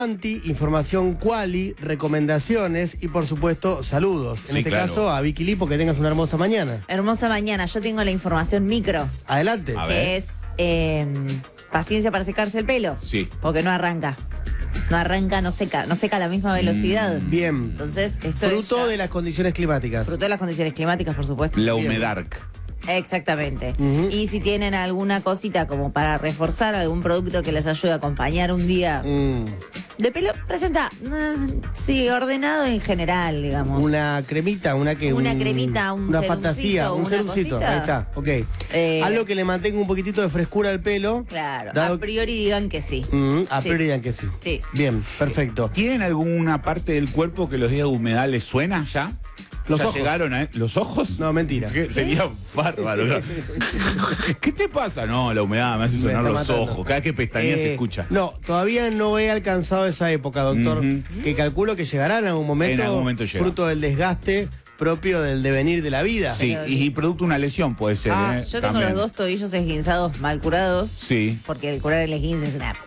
información quali, recomendaciones y por supuesto saludos. En este caso a Vicky Lipo, que tengas una hermosa mañana. Hermosa mañana. Yo tengo la información micro. Adelante. Que es paciencia para secarse el pelo. Sí. Porque no arranca. No arranca, no seca a la misma velocidad. Bien. Entonces, esto fruto de las condiciones climáticas. Fruto de las condiciones climáticas, por supuesto. La humedarc. Exactamente. Y si tienen alguna cosita como para reforzar algún producto que les ayude a acompañar un día de pelo, presenta, sí, ordenado en general, digamos. Una cremita, una cremita, una fantasía, un cerucito. Ahí está, ok. Algo que le mantenga un poquitito de frescura al pelo. Claro, a priori digan que sí. A priori digan que sí. Sí. Bien, perfecto. ¿Tienen alguna parte del cuerpo que los días de humedad les suena ya? Los ¿Ya ojos. llegaron a los ojos? No, mentira. Sería bárbaro. ¿Qué te pasa? No, la humedad me hace sonar los ojos. Cada que pestañea se escucha. No, todavía no he alcanzado esa época, doctor. Que calculo que llegará en algún momento. En algún momento llega. Fruto del desgaste propio del devenir de la vida. Sí, y producto de una lesión puede ser. Yo tengo los dos tobillos esguinzados mal curados. Sí. Porque el curar el esguince es una...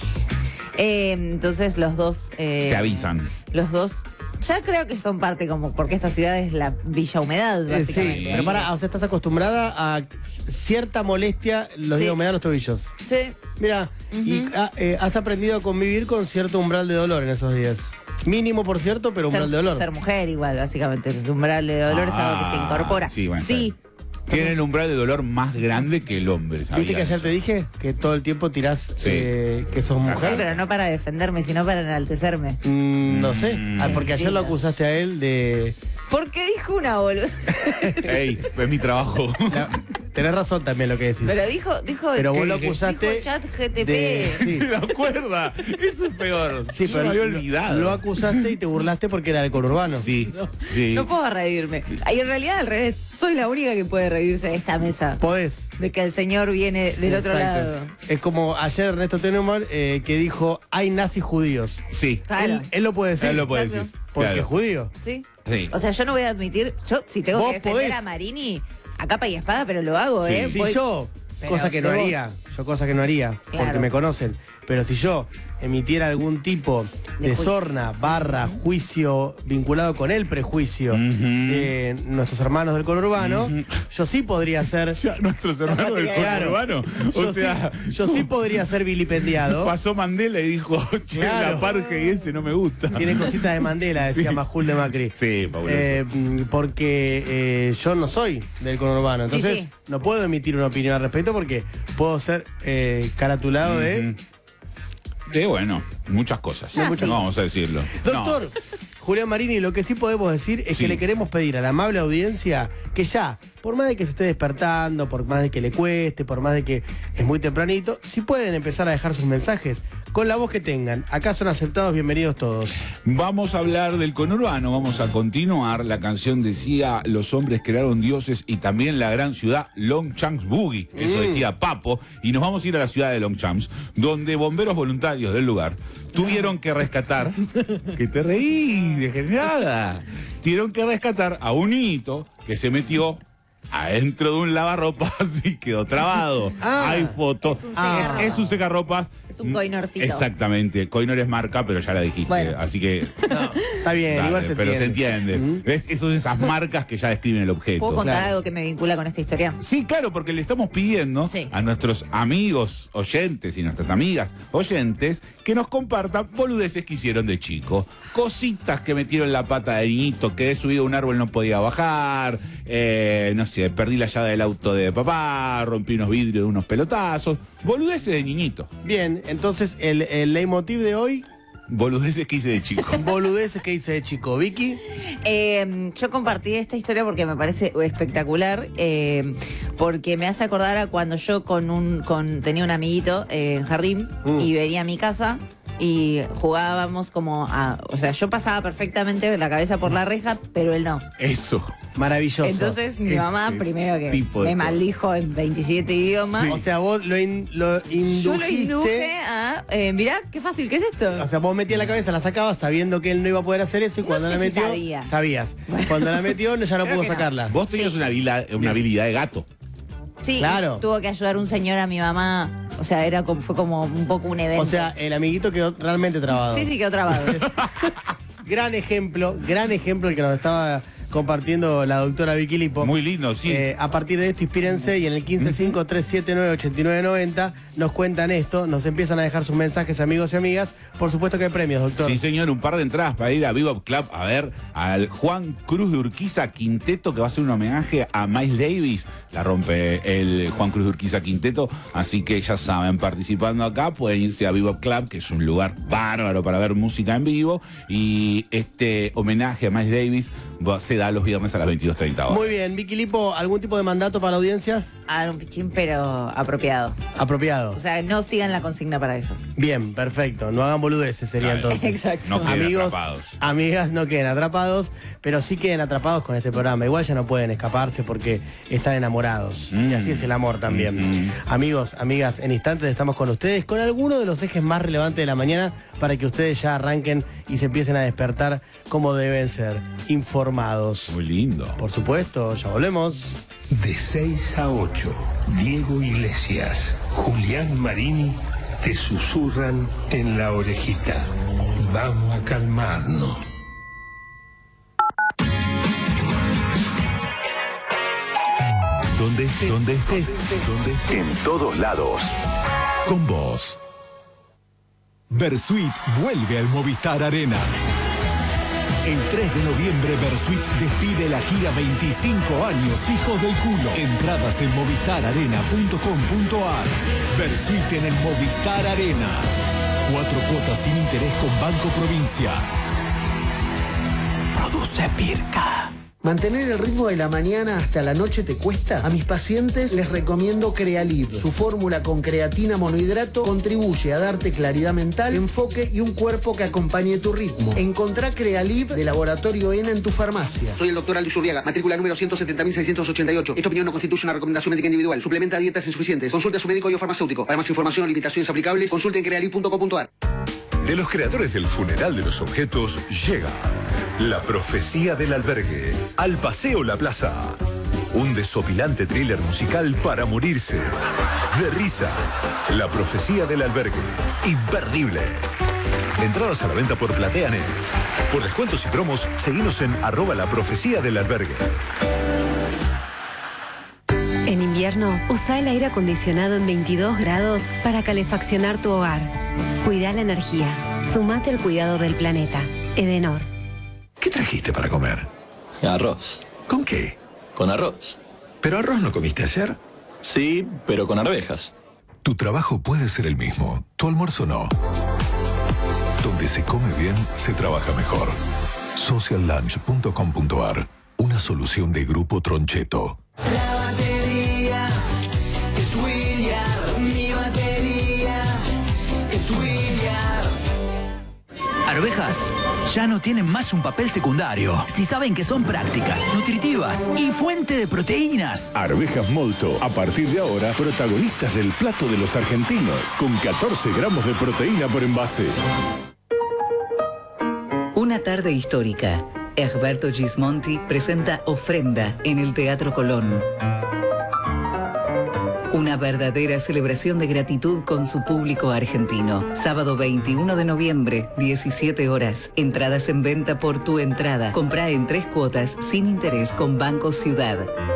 entonces los dos... te avisan. Los dos... Ya creo que son parte como, porque esta ciudad es la Villa Humedad, básicamente. Sí, pero o sea, estás acostumbrada a cierta molestia los días de humedad en los tobillos. Sí. Mira, y has aprendido a convivir con cierto umbral de dolor en esos días. Mínimo, por cierto, pero umbral de dolor. Ser mujer igual, básicamente. El umbral de dolor es algo que se incorpora. Sí, bueno. Sí. Tienen el umbral de dolor más grande que el hombre, ¿sabías? ¿Viste que ayer eso? te dije que todo el tiempo tirás que sos Sí, mujer? pero no para defenderme, sino para enaltecerme. No sé, porque ayer lo acusaste a él de... Porque dijo una boluda. Ey, es mi trabajo. Tenés razón también lo que decís. Pero dijo Pero vos lo acusaste dijo chat GTP. Sí. ¿Se acuerda? Eso es peor. Sí, Yo pero me había olvidado. Lo acusaste y te burlaste porque era del conurbano. Sí, sí. No puedo reírme. Y en realidad al revés. Soy la única que puede reírse de esta mesa. Podés. De que el señor viene del otro lado. Es como ayer Ernesto Tenenbaum que dijo, hay nazis judíos. Sí. Claro. Él lo puede decir. Él lo puede Exacto. decir. Porque Claro. es judío. ¿Sí? Sí. O sea, yo no voy a admitir, yo si tengo Vos que defender podés. a Marini a capa y espada, pero lo hago, Sí. ¿eh? Si Voy- yo, Pero cosa que no de vos. haría, porque Claro. me conocen, pero si yo emitiera algún tipo de juicio. sorna, juicio vinculado con el prejuicio de nuestros hermanos del conurbano, yo sí podría ser... Ya, nuestros hermanos del Claro. conurbano. O sea, yo sí podría ser vilipendiado. pasó Mandela y dijo, che, Claro. la parge y ese no me gusta. Tiene cositas de Mandela, decía Sí. Majul de Macri. Sí, fabuloso. Porque yo no soy del conurbano, entonces Sí, sí. no puedo emitir una opinión al respecto porque puedo ser caratulado de... Bueno, muchas cosas. Ah, sí. Vamos a decirlo. Doctor Julián Marini, lo que sí podemos decir es Sí. que le queremos pedir a la amable audiencia que ya, por más de que se esté despertando, por más de que le cueste, por más de que es muy tempranito, si pueden empezar a dejar sus mensajes con la voz que tengan. Acá son aceptados, bienvenidos todos. Vamos a hablar del conurbano, vamos a continuar. La canción decía, los hombres crearon dioses y también la gran ciudad Longchamps Boogie. Eso decía Papo. Y nos vamos a ir a la ciudad de Longchamps, donde bomberos voluntarios del lugar tuvieron que rescatar... que te reí, degenerada. Tuvieron que rescatar a un niñito que se metió adentro de un lavarropas y quedó trabado. Hay fotos. Es un secarropas. Es un secarropas. Es un coinorcito. Exactamente. Coinor es marca, pero ya la dijiste. Bueno. Así que... No, está bien, Dale, igual se pero entiende. se entiende. ¿Ves? Esas marcas que ya describen el objeto. ¿Puedo contar Claro. algo que me vincula con esta historia? Sí, claro, porque le estamos pidiendo Sí. a nuestros amigos oyentes y nuestras amigas oyentes que nos compartan boludeces que hicieron de chico. Cositas que metieron la pata de niñito, que de subido a un árbol no podía bajar, no sé, perdí la llave del auto de papá, rompí unos vidrios de unos pelotazos. Boludeces de niñito. Bien, entonces el leitmotiv de hoy, Boludeces que hice de chico. boludeces que hice de chico. Vicky, Yo compartí esta historia porque me parece espectacular, porque me hace acordar a cuando yo tenía un amiguito en jardín y venía a mi casa y jugábamos o sea, yo pasaba perfectamente la cabeza por la reja, pero él no. Eso. maravilloso. Entonces mi mamá, Ese primero que tipo de me cosas. maldijo en 27 idiomas, O sea, vos lo indujiste. yo lo induje a, mirá, qué fácil que es esto. O sea, vos metías la cabeza, la sacabas sabiendo que él no iba a poder hacer eso y cuando sé la si metió, sabía. sabías. Cuando la metió ya no Creo pudo que no. sacarla. Vos tenías una habilidad de gato. Sí, claro. tuvo que ayudar un señor a mi mamá. O sea, fue como un poco un evento. O sea, el amiguito quedó realmente trabado. Sí, quedó trabado. Gran ejemplo el que nos estaba compartiendo la doctora Vicky Lipo. Muy lindo, sí. A partir de esto, inspírense y en el 1553798990 nos cuentan esto, nos empiezan a dejar sus mensajes, amigos y amigas. Por supuesto que hay premios, doctor. Sí, señor, un par de entradas para ir a Bebop Club a ver al Juan Cruz de Urquiza Quinteto, que va a ser un homenaje a Miles Davis. La rompe el Juan Cruz de Urquiza Quinteto, así que ya saben, participando acá pueden irse a Bebop Club, que es un lugar bárbaro para ver música en vivo, y este homenaje a Miles Davis se da los viernes a las 22:30 horas. Muy bien, Vicky Lipo, ¿algún tipo de mandato para la audiencia? A dar un pichín, pero apropiado. Apropiado. O sea, no sigan la consigna para eso. Bien, perfecto. No hagan boludeces, sería Claro. entonces. Exacto. No queden Amigos, atrapados. amigas, no queden atrapados, pero sí queden atrapados con este programa. Igual ya no pueden escaparse porque están enamorados. Y así es el amor también. Amigos, amigas, en instantes estamos con ustedes con alguno de los ejes más relevantes de la mañana para que ustedes ya arranquen y se empiecen a despertar como deben ser, informados. Muy lindo. Por supuesto, ya volvemos. De 6 a 8, Diego Iglesias, Julián Marini te susurran en la orejita. Vamos a calmarnos. Donde estés, en todos lados. Con vos. Versuit vuelve al Movistar Arena. El 3 de noviembre, Versuit despide la gira 25 años Hijos del Culo. Entradas en movistararena.com.ar. Versuit en el Movistar Arena. 4 cuotas sin interés con Banco Provincia. Produce Pirca. ¿Mantener el ritmo de la mañana hasta la noche te cuesta? A mis pacientes les recomiendo Crealib. Su fórmula con creatina monohidrato contribuye a darte claridad mental, enfoque y un cuerpo que acompañe tu ritmo. Encontrá Crealib de Laboratorio ENA en tu farmacia. Soy el doctor Aldo Zurriaga, matrícula número 170.688. Esta opinión no constituye una recomendación médica individual. Suplementa dietas insuficientes. Consulte a su médico y o farmacéutico. Para más información o limitaciones aplicables, consulte en crealib.com.ar. De los creadores del funeral de los objetos llega La Profecía del Albergue, al Paseo La Plaza. Un desopilante thriller musical para morirse. De risa, La Profecía del Albergue, imperdible. Entradas a la venta por PlateaNet. Por descuentos y promos, seguinos en @laprofeciadelalbergue. En invierno, usa el aire acondicionado en 22 grados para calefaccionar tu hogar. Cuida la energía. Sumate al cuidado del planeta. Edenor. ¿Qué trajiste para comer? Arroz. ¿Con qué? Con arroz. ¿Pero arroz no comiste ayer? Sí, pero con arvejas. Tu trabajo puede ser el mismo, tu almuerzo no. Donde se come bien, se trabaja mejor. Sociallunch.com.ar. Una solución de Grupo Troncheto. La batería es William, mi batería es William. Arvejas ya no tienen más un papel secundario. Si saben que son prácticas, nutritivas y fuente de proteínas. Arvejas Molto, a partir de ahora, protagonistas del plato de los argentinos, con 14 gramos de proteína por envase. Una tarde histórica. Egberto Gismonti presenta Ofrenda en el Teatro Colón. Una verdadera celebración de gratitud con su público argentino. Sábado 21 de noviembre, 17 horas. Entradas en venta por Tu Entrada. Comprá en 3 cuotas sin interés con Banco Ciudad.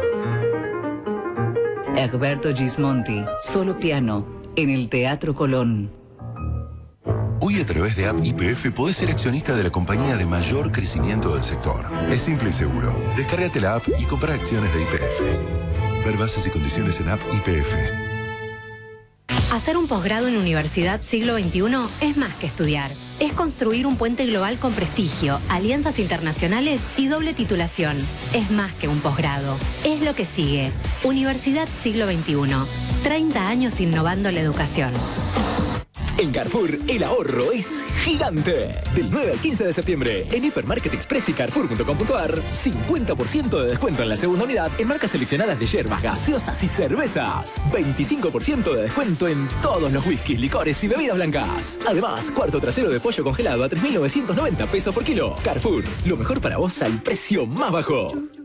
Egberto Gismonti, solo piano, en el Teatro Colón. Hoy a través de App YPF podés ser accionista de la compañía de mayor crecimiento del sector. Es simple y seguro. Descárgate la app y compra acciones de YPF. Ver bases y condiciones en App YPF. Hacer un posgrado en Universidad Siglo XXI es más que estudiar. Es construir un puente global con prestigio, alianzas internacionales y doble titulación. Es más que un posgrado. Es lo que sigue. Universidad Siglo XXI. 30 años innovando la educación. En Carrefour, el ahorro es gigante. Del 9 al 15 de septiembre, en Hipermarket Express y Carrefour.com.ar, 50% de descuento en la segunda unidad en marcas seleccionadas de yerbas, gaseosas y cervezas. 25% de descuento en todos los whiskies, licores y bebidas blancas. Además, cuarto trasero de pollo congelado a 3.990 pesos por kilo. Carrefour, lo mejor para vos al precio más bajo.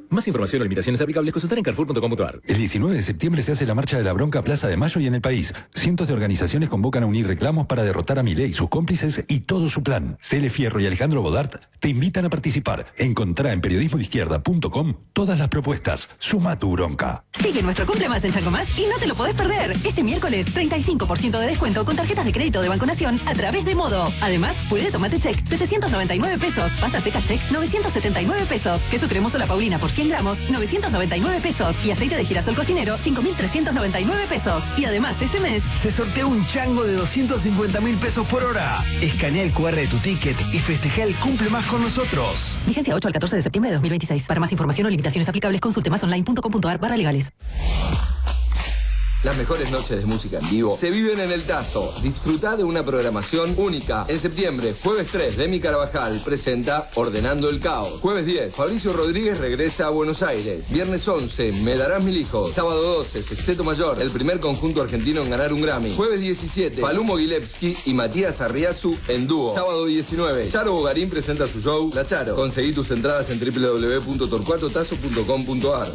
Más información o limitaciones aplicables, consultar en carrefour.com.ar. El 19 de septiembre se hace la Marcha de la Bronca Plaza de Mayo y en el país. Cientos de organizaciones convocan a unir reclamos para derrotar a Milei, sus cómplices y todo su plan. Cele Fierro y Alejandro Bodart te invitan a participar. Encontrá en periodismodiizquierda.com todas las propuestas. Suma tu bronca. Sigue nuestro Cumple Más en Chango Más y no te lo podés perder. Este miércoles, 35% de descuento con tarjetas de crédito de Banco Nación a través de Modo. Además, puré de tomate check, 799 pesos. Pasta seca check, 979 pesos. Queso cremoso La Paulina por 100 gramos, 999 pesos. Y aceite de girasol cocinero, 5.399 pesos. Y además, este mes se sortea un chango de 250.000 pesos por hora. Escanea el QR de tu ticket y festeja el Cumple Más con nosotros. Vigencia 8 al 14 de septiembre de 2026. Para más información o limitaciones aplicables, consulte másonline.com.ar/legales. Las mejores noches de música en vivo se viven en el Tazo. Disfrutá de una programación única. En septiembre, jueves 3, Demi Carvajal presenta Ordenando el Caos. Jueves 10, Fabricio Rodríguez regresa a Buenos Aires. Viernes 11, Me Darás Mil Hijos. Sábado 12, Sexteto Mayor, el primer conjunto argentino en ganar un Grammy. Jueves 17, Palumo Gilevsky y Matías Arriazu en dúo. Sábado 19, Charo Bogarín presenta su show La Charo. Conseguí tus entradas en www.torcuatotazo.com.ar.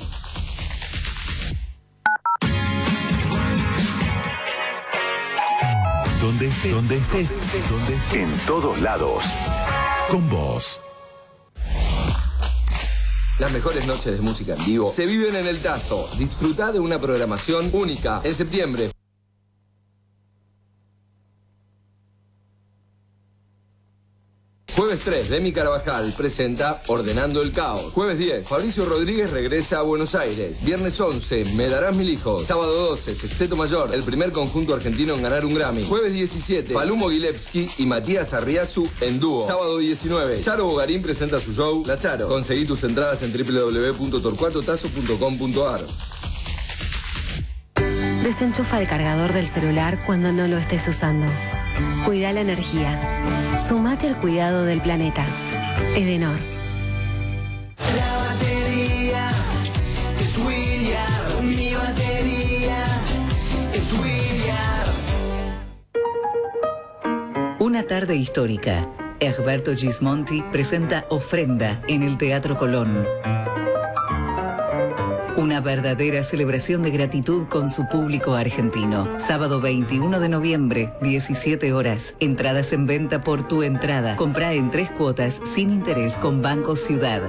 Donde estés, en todos lados. Con vos. Las mejores noches de música en vivo se viven en el Tazo. Disfrutá de una programación única. En septiembre, jueves 3, Demi Carvajal presenta Ordenando el Caos. Jueves 10, Fabricio Rodríguez regresa a Buenos Aires. Viernes 11, Me Darás Mil Hijos. Sábado 12, Sexteto Mayor, el primer conjunto argentino en ganar un Grammy. Jueves 17, Palumo Gilevsky y Matías Arriazu en dúo. Sábado 19, Charo Bogarín presenta su show La Charo. Conseguí tus entradas en www.torcuatotazo.com.ar. Desenchufa el cargador del celular cuando no lo estés usando. Cuida la energía. Sumate al cuidado del planeta. Edenor. La batería es William. Mi batería es William. Una tarde histórica. Egberto Gismonti presenta Ofrenda en el Teatro Colón. Una verdadera celebración de gratitud con su público argentino. Sábado 21 de noviembre, 17 horas. Entradas en venta por Tu Entrada. Comprá en 3 cuotas sin interés con Banco Ciudad.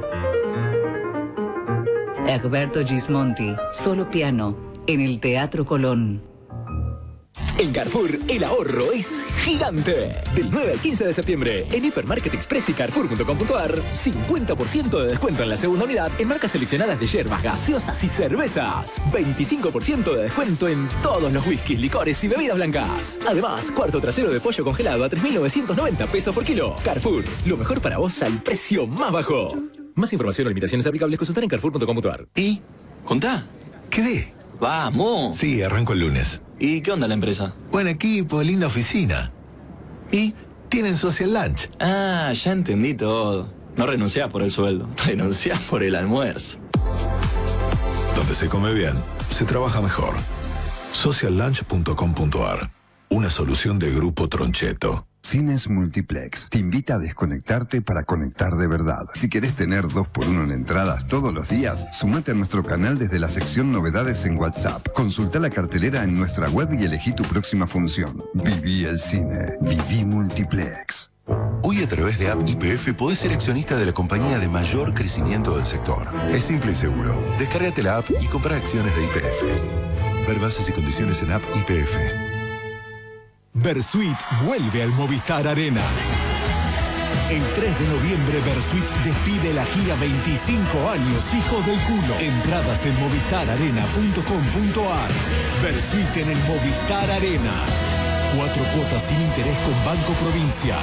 Egberto Gismonti, solo piano, en el Teatro Colón. En Carrefour, el ahorro es gigante. Del 9 al 15 de septiembre, en Hipermarket Express y Carrefour.com.ar, 50% de descuento en la segunda unidad en marcas seleccionadas de yerbas, gaseosas y cervezas. 25% de descuento en todos los whiskies, licores y bebidas blancas. Además, cuarto trasero de pollo congelado a 3.990 pesos por kilo. Carrefour, lo mejor para vos al precio más bajo. Más información o limitaciones aplicables, consultar en Carrefour.com.ar. ¿Y? ¿Contá? ¿Qué? ¡Vamos! Sí, arranco el lunes. ¿Y qué onda la empresa? Buen equipo, linda oficina. ¿Y? Tienen social lunch. Ah, ya entendí todo. No renunciás por el sueldo, renunciás por el almuerzo. Donde se come bien, se trabaja mejor. Sociallunch.com.ar. Una solución de Grupo Troncheto. Cines Multiplex te invita a desconectarte para conectar de verdad. Si querés tener 2x1 en entradas todos los días, sumate a nuestro canal desde la sección Novedades en WhatsApp. Consulta la cartelera en nuestra web y elegí tu próxima función. Viví el cine. Viví Multiplex. Hoy a través de App YPF podés ser accionista de la compañía de mayor crecimiento del sector. Es simple y seguro. Descárgate la app y compra acciones de YPF. Ver bases y condiciones en App YPF. Versuit vuelve al Movistar Arena. El 3 de noviembre Versuit despide la gira 25 años Hijos del Culo. Entradas en movistararena.com.ar. Versuit en el Movistar Arena. 4 cuotas sin interés con Banco Provincia.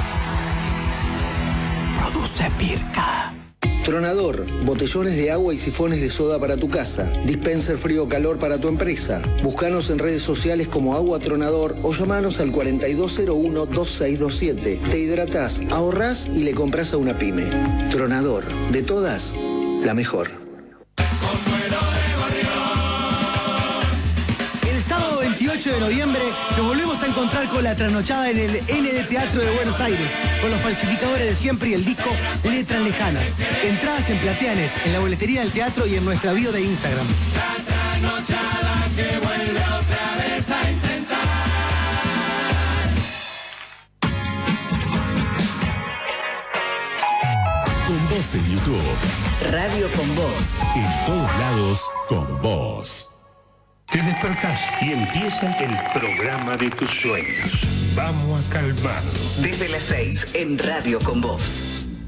Produce Pirca. Tronador, botellones de agua y sifones de soda para tu casa. Dispenser frío-calor para tu empresa. Búscanos en redes sociales como Agua Tronador o llamanos al 4201-2627. Te hidratás, ahorrás y le compras a una pyme. Tronador, de todas, la mejor. El sábado 28 8 de noviembre nos volvemos a encontrar con la trasnochada en el ND Teatro de Buenos Aires, con los falsificadores de siempre y el disco Letras Lejanas. Entradas en Plateanet, en la boletería del teatro y en nuestra bio de Instagram. La trasnochada que vuelve otra vez a intentar. Con vos en YouTube. Radio con Vos. En todos lados, con vos. Te despertás y empieza el programa de tus sueños. Vamos a calmarnos. Desde las 6 en Radio con Vos.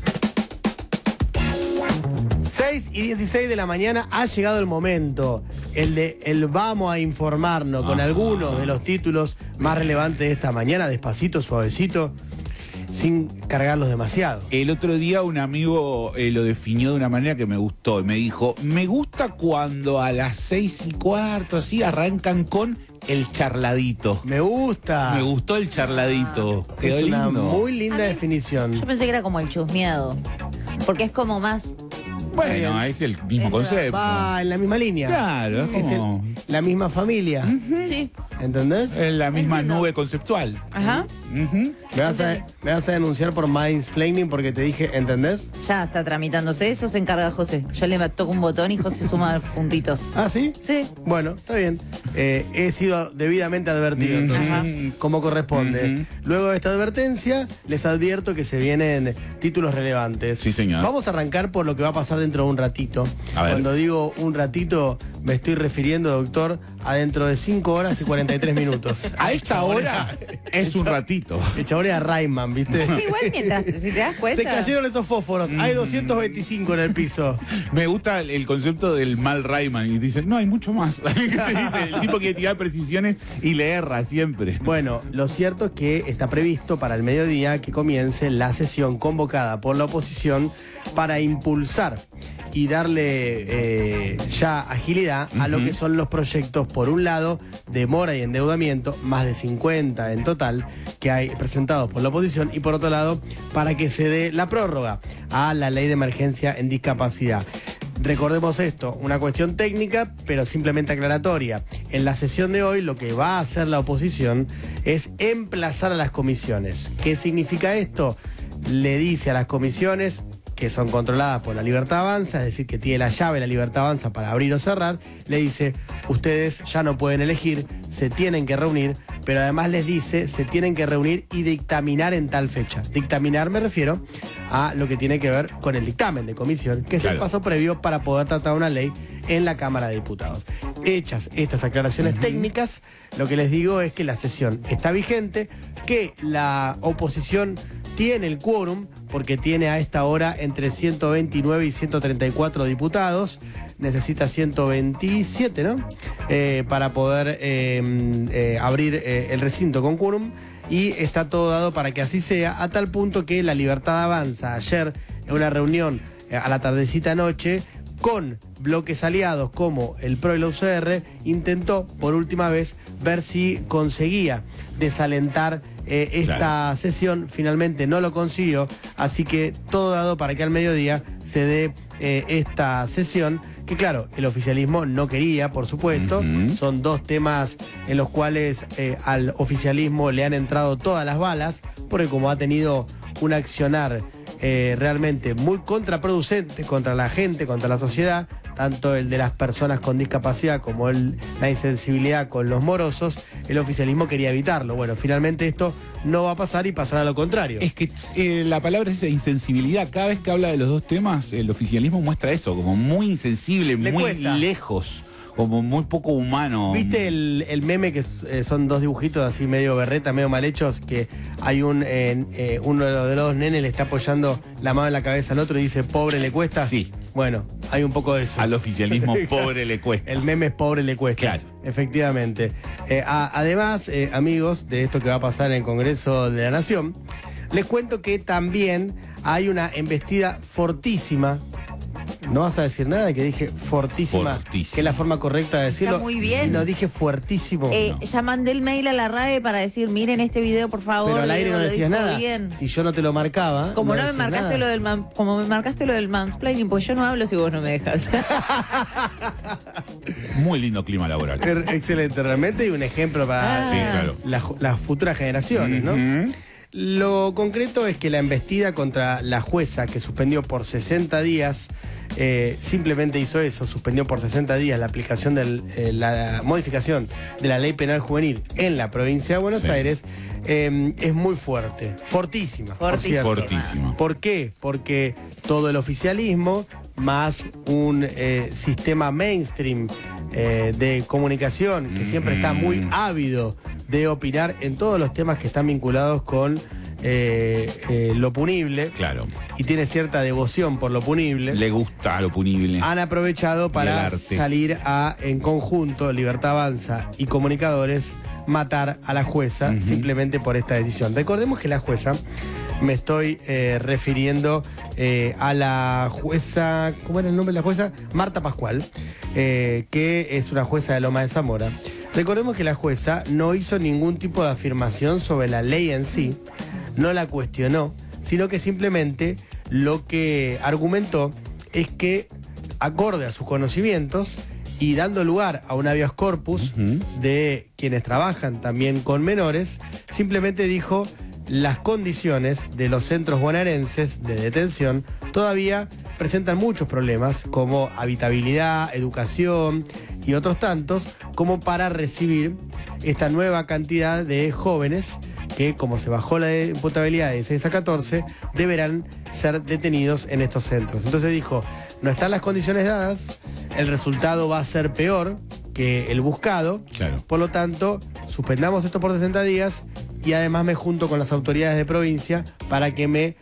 6:16 de la mañana ha llegado el momento, el vamos a informarnos con algunos de los títulos más relevantes de esta mañana, despacito, suavecito, sin cargarlos demasiado. El otro día un amigo lo definió de una manera que me gustó y me dijo, me gusta cuando a las 6:15 así arrancan con el charladito. Me gusta. Me gustó el charladito. Quedó Es una lindo. muy linda definición. Yo pensé que era como el chusmeado, porque es como más... Bueno, es el mismo concepto. Va en la misma línea. Claro, es como... la misma familia. Sí. ¿Entendés? Es la misma nube conceptual. Ajá. Me vas a denunciar por mansplaining porque te dije, ¿entendés? Ya está tramitándose, eso se encarga José. Yo le toco un botón y José suma puntitos. ¿Ah, sí? Sí. Bueno, está bien. He sido debidamente advertido, entonces, como corresponde. Luego de esta advertencia, les advierto que se vienen títulos relevantes. Sí, señor. Vamos a arrancar por lo que va a pasar dentro de un ratito. A ver. Cuando digo un ratito, me estoy refiriendo, doctor, a dentro de 5 horas y 43 minutos. A esta hora es un ratito. El chabón era Rayman, ¿viste? Igual mientras, si te das cuenta. Se cayeron estos fósforos. Hay 225 en el piso. Me gusta el concepto del mal Rayman. Y dicen, no, hay mucho más. Te dice, el tipo que tira precisiones y le erra siempre. Bueno, lo cierto es que está previsto para el mediodía que comience la sesión convocada por la oposición para impulsar y darle ya agilidad a lo que son los proyectos, por un lado, de mora y endeudamiento, más de 50 en total, que hay presentados por la oposición, y por otro lado, para que se dé la prórroga a la ley de emergencia en discapacidad. Recordemos esto, una cuestión técnica, pero simplemente aclaratoria. En la sesión de hoy lo que va a hacer la oposición es emplazar a las comisiones. ¿Qué significa esto? Le dice a las comisiones, que son controladas por la Libertad Avanza, es decir, que tiene la llave la Libertad Avanza para abrir o cerrar, le dice, ustedes ya no pueden elegir, se tienen que reunir, pero además les dice, se tienen que reunir y dictaminar en tal fecha. Dictaminar me refiero a lo que tiene que ver con el dictamen de comisión, que es el paso previo para poder tratar una ley en la Cámara de Diputados. Hechas estas aclaraciones técnicas, lo que les digo es que la sesión está vigente, que la oposición tiene el quórum, porque tiene a esta hora entre 129 y 134 diputados, necesita 127, ¿no? Para poder abrir el recinto con quórum, y está todo dado para que así sea, a tal punto que la Libertad Avanza ayer, en una reunión a la tardecita noche, con bloques aliados como el PRO y la UCR, intentó por última vez ver si conseguía desalentar esta sesión. Finalmente no lo consiguió, así que todo dado para que al mediodía se dé esta sesión, que claro, el oficialismo no quería, por supuesto. Son dos temas en los cuales al oficialismo le han entrado todas las balas, porque como ha tenido un accionar realmente muy contraproducente contra la gente, contra la sociedad, tanto el de las personas con discapacidad como la insensibilidad con los morosos, el oficialismo quería evitarlo. Bueno, finalmente esto no va a pasar y pasará a lo contrario. Es que la palabra es insensibilidad. Cada vez que habla de los dos temas, el oficialismo muestra eso, como muy insensible, muy cuesta. lejos, como muy poco humano. ¿Viste el meme que son dos dibujitos así medio berreta, medio mal hechos? Que hay uno de los dos nenes le está apoyando la mano en la cabeza al otro y dice, pobre le cuesta. Sí. Bueno, hay un poco de eso. Al oficialismo pobre le cuesta. El meme es pobre le cuesta. Claro. Efectivamente. Además, amigos, de esto que va a pasar en el Congreso de la Nación, les cuento que también hay una embestida fortísima No vas a decir nada, que dije fortísima, que es la forma correcta de decirlo. Está muy bien. Lo dije fuertísimo. Ya mandé el mail a la RAE para decir, miren este video, por favor. Pero al aire no decías nada. Bien. Si yo no te lo marcaba. Como no me decías marcaste nada. como me marcaste lo del mansplaining, pues yo no hablo si vos no me dejas. Muy lindo clima laboral. Excelente, realmente, y un ejemplo para Sí, claro. las futuras generaciones, ¿no? Lo concreto es que la embestida contra la jueza que suspendió por 60 días, simplemente hizo eso, suspendió por 60 días la aplicación de la modificación de la ley penal juvenil en la provincia de Buenos Aires, es muy fuerte, fortísima. Fortísima. ¿Por qué? Porque todo el oficialismo, más un sistema mainstream de comunicación que siempre está muy ávido de opinar en todos los temas que están vinculados con lo punible. Claro. Y tiene cierta devoción por lo punible. Le gusta lo punible. Han aprovechado para salir en conjunto, Libertad Avanza y Comunicadores, matar a la jueza simplemente por esta decisión. Recordemos que la jueza, me estoy refiriendo a la jueza, ¿cómo era el nombre de la jueza? Marta Pascual, que es una jueza de Loma de Zamora. Recordemos que la jueza no hizo ningún tipo de afirmación sobre la ley en sí, no la cuestionó, sino que simplemente lo que argumentó es que, acorde a sus conocimientos y dando lugar a un habeas corpus de quienes trabajan también con menores, simplemente dijo: las condiciones de los centros bonaerenses de detención todavía presentan muchos problemas, como habitabilidad, educación y otros tantos, como para recibir esta nueva cantidad de jóvenes que, como se bajó la imputabilidad de 6 a 14, deberán ser detenidos en estos centros. Entonces dijo, no están las condiciones dadas, el resultado va a ser peor que el buscado, por lo tanto, suspendamos esto por 60 días y además me junto con las autoridades de provincia para que me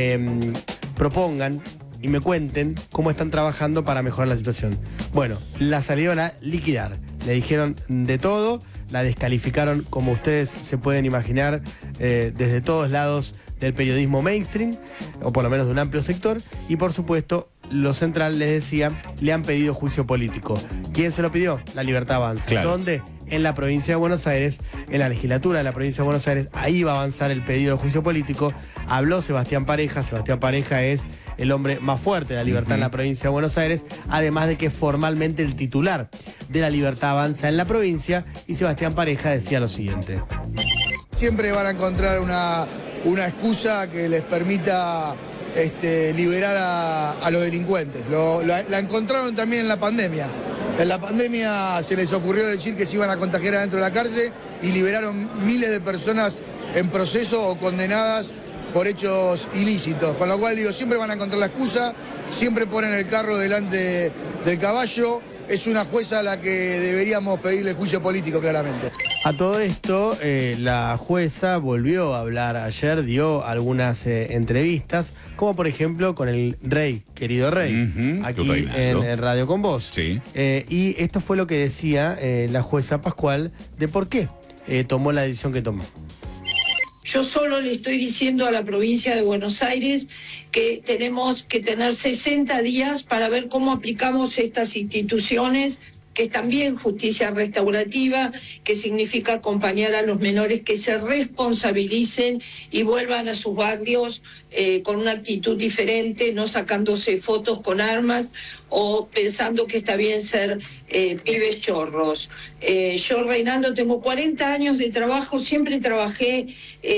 propongan y me cuenten cómo están trabajando para mejorar la situación. Bueno, la salieron a liquidar, le dijeron de todo, la descalificaron, como ustedes se pueden imaginar, desde todos lados del periodismo mainstream, o por lo menos de un amplio sector, y por supuesto, lo central, les decía, le han pedido juicio político. ¿Quién se lo pidió? La Libertad Avanza. Claro. ¿Dónde? En la provincia de Buenos Aires, en la legislatura de la provincia de Buenos Aires, ahí va a avanzar el pedido de juicio político. Habló Sebastián Pareja es el hombre más fuerte de la libertad en la provincia de Buenos Aires, además de que es formalmente el titular de la Libertad Avanza en la provincia, y Sebastián Pareja decía lo siguiente. Siempre van a encontrar una excusa que les permita liberar a los delincuentes. La encontraron también en la pandemia. En la pandemia se les ocurrió decir que se iban a contagiar adentro de la cárcel y liberaron miles de personas en proceso o condenadas por hechos ilícitos. Con lo cual digo, siempre van a encontrar la excusa, siempre ponen el carro delante del caballo. Es una jueza a la que deberíamos pedirle juicio político, claramente. A todo esto, la jueza volvió a hablar ayer, dio algunas entrevistas, como por ejemplo con el rey, querido rey, aquí en Radio Con Vos. Sí. Y esto fue lo que decía la jueza Pascual de por qué tomó la decisión que tomó. Yo solo le estoy diciendo a la provincia de Buenos Aires que tenemos que tener 60 días para ver cómo aplicamos estas instituciones, que es también justicia restaurativa, que significa acompañar a los menores que se responsabilicen y vuelvan a sus barrios con una actitud diferente, no sacándose fotos con armas o pensando que está bien ser pibes chorros. Yo, Reinaldo, tengo 40 años de trabajo, siempre trabajé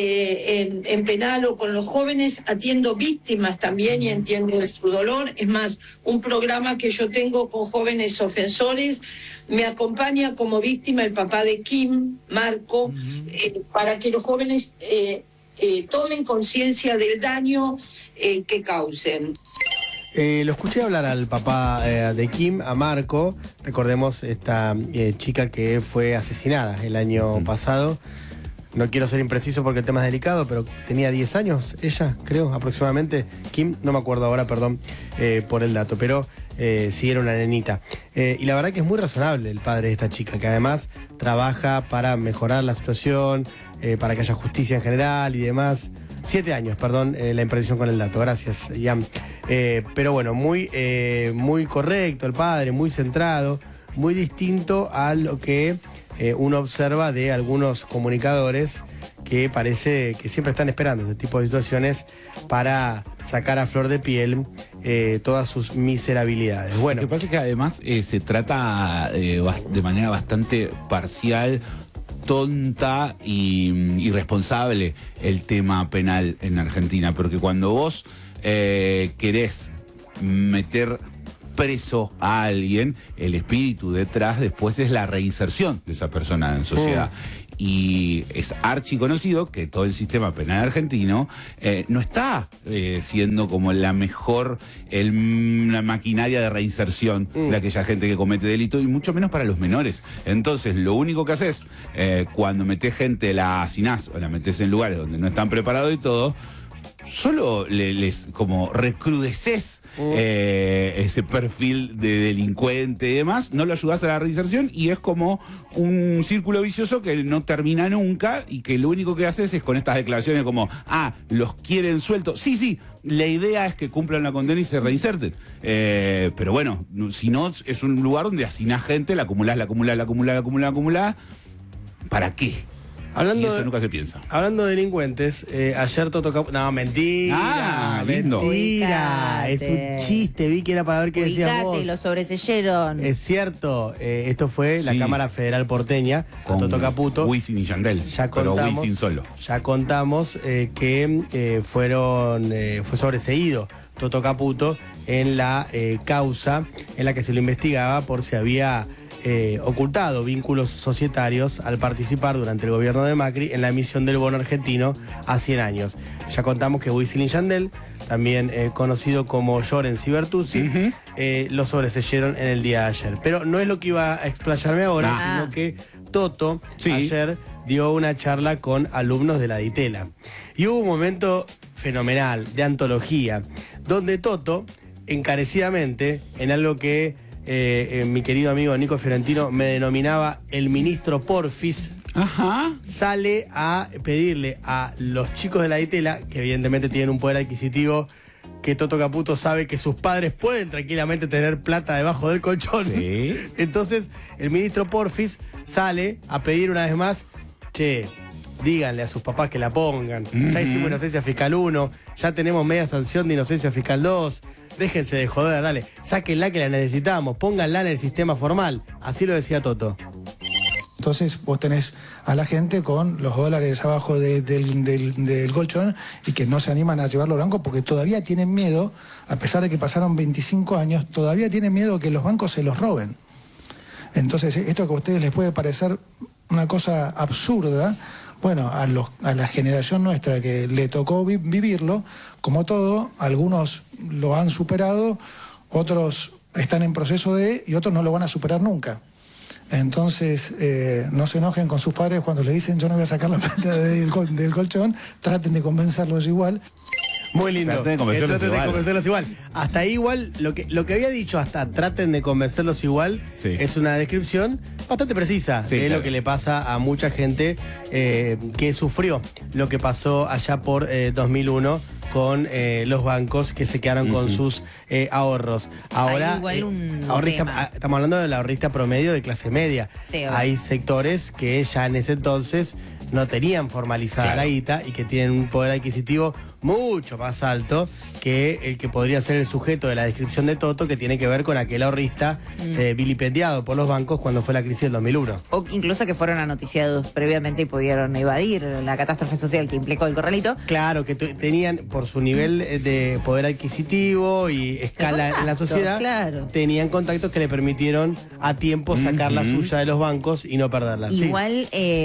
en penal o con los jóvenes, atiendo víctimas también y entiendo su dolor. Es más, un programa que yo tengo con jóvenes ofensores, me acompaña como víctima el papá de Kim, Marco, para que los jóvenes tomen conciencia del daño que causen. Lo escuché hablar al papá de Kim, a Marco, recordemos esta chica que fue asesinada el año pasado. No quiero ser impreciso porque el tema es delicado, pero tenía 10 años ella, creo, aproximadamente. Kim, no me acuerdo ahora, perdón por el dato, pero sí era una nenita. Y la verdad que es muy razonable el padre de esta chica, que además trabaja para mejorar la situación, para que haya justicia en general y demás. 7 años, perdón, la imprecisión con el dato. Gracias, Ian. Pero bueno, muy correcto el padre, muy centrado, muy distinto a lo que uno observa de algunos comunicadores que parece que siempre están esperando este tipo de situaciones para sacar a flor de piel todas sus miserabilidades. Bueno, lo que pasa es que además se trata de manera bastante parcial, tonta y irresponsable el tema penal en Argentina, porque cuando vos querés meter preso a alguien, el espíritu detrás después es la reinserción de esa persona en sociedad. Y es archiconocido que todo el sistema penal argentino no está siendo como la mejor, la maquinaria de reinserción de aquella gente que comete delito, y mucho menos para los menores. Entonces, lo único que haces cuando metés gente, la hacinás o la metés en lugares donde no están preparados y todo, solo les como recrudeces ese perfil de delincuente y demás, no lo ayudás a la reinserción, y es como un círculo vicioso que no termina nunca, y que lo único que haces es con estas declaraciones como, los quieren sueltos. Sí, la idea es que cumplan la condena y se reinserten. Pero bueno, si no, es un lugar donde hacinás gente, la acumulás. ¿Para qué? Y eso nunca se piensa. Hablando de delincuentes, ayer Toto Caputo... No, mentira. Lindo. Mentira. Es un chiste, vi que era para ver qué decías vos. Lo sobreseyeron. Es cierto, esto fue la Cámara Federal porteña, con Toto Caputo. Wisin y Yandel, pero Wisin solo. Ya contamos que fue sobreseído Toto Caputo en la causa en la que se lo investigaba por si había ocultado vínculos societarios al participar durante el gobierno de Macri en la emisión del bono argentino a 100 años. Ya contamos que Wisin y Yandel, también conocido como Llorens y Bertuzzi, lo sobreseyeron en el día de ayer. Pero no es lo que iba a explayarme ahora, sino que Toto ayer dio una charla con alumnos de la Ditela. Y hubo un momento fenomenal, de antología, donde Toto, encarecidamente, en algo que mi querido amigo Nico Fiorentino me denominaba el ministro Porfis, sale a pedirle a los chicos de la Ditela, que evidentemente tienen un poder adquisitivo que Toto Caputo sabe que sus padres pueden tranquilamente tener plata debajo del colchón. Entonces el ministro Porfis sale a pedir una vez más, díganle a sus papás que la pongan. Ya hicimos inocencia fiscal 1, ya tenemos media sanción de inocencia fiscal 2. Déjense de joder, dale, sáquenla que la necesitamos, pónganla en el sistema formal. Así lo decía Toto. Entonces vos tenés a la gente con los dólares abajo del colchón y que no se animan a llevarlo al banco porque todavía tienen miedo, a pesar de que pasaron 25 años, todavía tienen miedo que los bancos se los roben. Entonces, esto que a ustedes les puede parecer una cosa absurda, bueno, a la generación nuestra que le tocó vivirlo, como todo, algunos lo han superado, otros están en proceso y otros no lo van a superar nunca. Entonces, no se enojen con sus padres cuando le dicen yo no voy a sacar la plata del colchón, traten de convencerlos igual. Muy lindo. Traten de convencerlos igual. Hasta ahí igual, lo que había dicho hasta traten de convencerlos igual, es una descripción bastante precisa de lo que le pasa a mucha gente que sufrió lo que pasó allá por 2001 con los bancos que se quedaron con sus ahorros. Ahora, estamos hablando del ahorrista promedio de clase media. Hay sectores que ya en ese entonces no tenían formalizada la guita y que tienen un poder adquisitivo mucho más alto que el que podría ser el sujeto de la descripción de Toto, que tiene que ver con aquel ahorrista vilipendiado por los bancos cuando fue la crisis del 2001. O incluso que fueron anoticiados previamente y pudieron evadir la catástrofe social que implicó el corralito. Claro, que tenían, por su nivel de poder adquisitivo y escala en la sociedad, tenían contactos que le permitieron a tiempo sacar la suya de los bancos y no perderla. Igual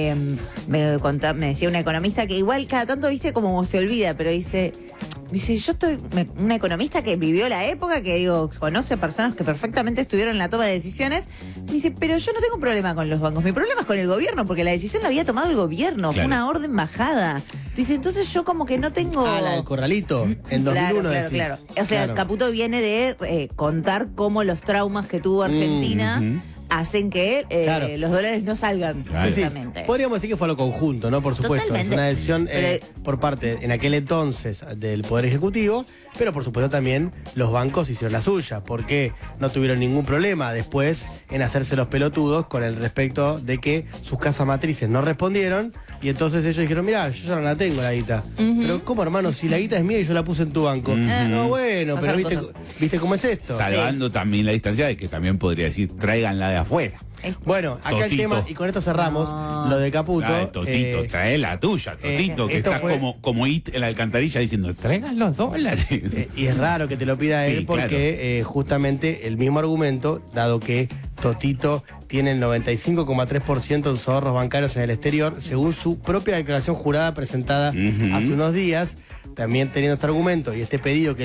me decía una economista que igual cada tanto, viste, como se olvida, pero dice, yo estoy una economista que vivió la época, que digo, conoce personas que perfectamente estuvieron en la toma de decisiones. Dice, pero yo no tengo un problema con los bancos, mi problema es con el gobierno, porque la decisión la había tomado el gobierno, fue una orden bajada. Dice, entonces yo como que no tengo... la del corralito, en 2001 claro. O sea, Caputo viene de contar cómo los traumas que tuvo Argentina hacen que Claro. los dólares no salgan. Sí, sí. Justamente. Podríamos decir que fue a lo conjunto, ¿no? Por supuesto. Totalmente. Es una decisión Pero- por parte, en aquel entonces, del Poder Ejecutivo, pero por supuesto también los bancos hicieron la suya, porque no tuvieron ningún problema después en hacerse los pelotudos con el respecto de que sus casas matrices no respondieron, y entonces ellos dijeron, mirá, yo ya no la tengo la guita. Pero ¿cómo, hermano? Si la guita es mía y yo la puse en tu banco. No, bueno, pero Pasaron ¿viste cómo es esto? Salvando también la distancia de que también podría decir, tráiganla de afuera. Bueno, acá Totito. el tema, y con esto cerramos, lo de Caputo. Totito, trae la tuya, Totito, que esto está fue- como It en la alcantarilla diciendo, traigan los dólares. Y es raro que te lo pida Sí, él porque justamente el mismo argumento, dado que Totito tiene el 95,3% de sus ahorros bancarios en el exterior, según su propia declaración jurada presentada hace unos días, también teniendo este argumento y este pedido que